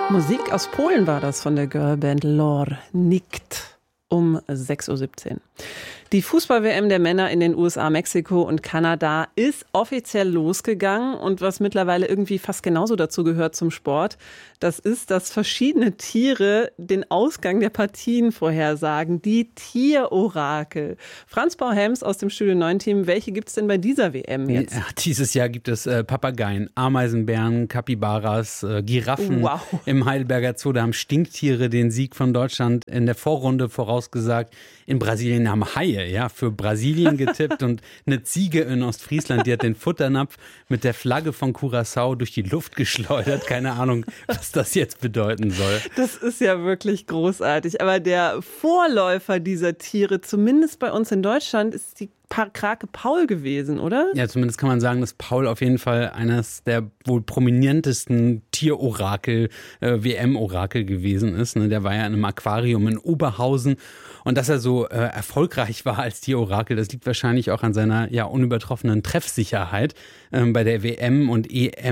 Musik aus Polen war das von der Girlband Lor Nikt um 6.17 Uhr. Die Fußball-WM der Männer in den USA, Mexiko und Kanada ist offiziell losgegangen. Und was mittlerweile irgendwie fast genauso dazu gehört zum Sport, das ist, dass verschiedene Tiere den Ausgang der Partien vorhersagen. Die Tierorakel. Franz Bauhems aus dem Studio 9 Team, welche gibt es denn bei dieser WM jetzt? Ja, dieses Jahr gibt es Papageien, Ameisenbären, Kapibaras, Giraffen. Wow. Im Heidelberger Zoo, da haben Stinktiere den Sieg von Deutschland in der Vorrunde vorausgesagt. In Brasilien haben Haie für Brasilien getippt und eine Ziege in Ostfriesland, die hat den Futternapf mit der Flagge von Curaçao durch die Luft geschleudert. Keine Ahnung, was das jetzt bedeuten soll. Das ist ja wirklich großartig. Aber der Vorläufer dieser Tiere, zumindest bei uns in Deutschland, ist die Krake Paul gewesen, oder? Ja, zumindest kann man sagen, dass Paul auf jeden Fall eines der wohl prominentesten Tierorakel, WM-Orakel gewesen ist. Der war ja in einem Aquarium in Oberhausen. Und dass er so erfolgreich war als Tierorakel, das liegt wahrscheinlich auch an seiner unübertroffenen Treffsicherheit. Bei der WM und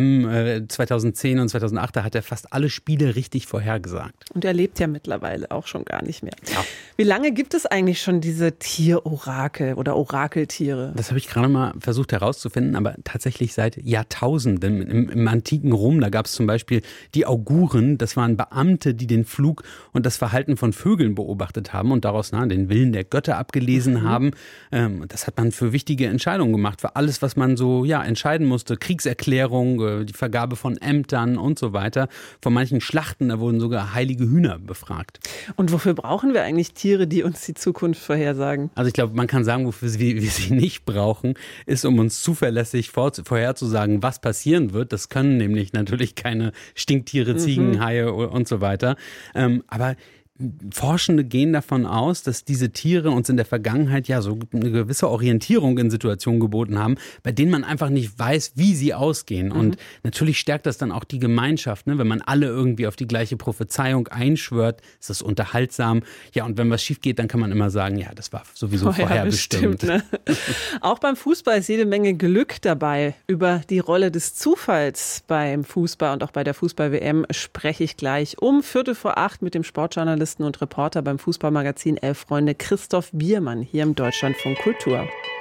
EM 2010 und 2008, da hat er fast alle Spiele richtig vorhergesagt. Und er lebt ja mittlerweile auch schon gar nicht mehr. Ja. Wie lange gibt es eigentlich schon diese Tierorakel oder Orakeltiere? Das habe ich gerade mal versucht herauszufinden, aber tatsächlich seit Jahrtausenden. Im antiken Rom, da gab es zum Beispiel die Auguren, das waren Beamte, die den Flug und das Verhalten von Vögeln beobachtet haben und daraus den Willen der Götter abgelesen haben. Das hat man für wichtige Entscheidungen gemacht, für alles, was man so entscheiden musste. Kriegserklärung, die Vergabe von Ämtern und so weiter. Von manchen Schlachten, da wurden sogar heilige Hühner befragt. Und wofür brauchen wir eigentlich Tiere, die uns die Zukunft vorhersagen? Also ich glaube, man kann sagen, wofür wir sie nicht brauchen, ist, um uns zuverlässig vorherzusagen, was passieren wird. Das können nämlich natürlich keine Stinktiere, Ziegen, Haie und so weiter. Aber Forschende gehen davon aus, dass diese Tiere uns in der Vergangenheit so eine gewisse Orientierung in Situationen geboten haben, bei denen man einfach nicht weiß, wie sie ausgehen. Und natürlich stärkt das dann auch die Gemeinschaft, wenn man alle irgendwie auf die gleiche Prophezeiung einschwört, ist das unterhaltsam. Ja, und wenn was schief geht, dann kann man immer sagen, das war sowieso vorher bestimmt. Ne? Auch beim Fußball ist jede Menge Glück dabei. Über die Rolle des Zufalls beim Fußball und auch bei der Fußball-WM spreche ich gleich um 7:45 mit dem Sportjournalisten und Reporter beim Fußballmagazin Elf Freunde Christoph Biermann hier im Deutschlandfunk Kultur.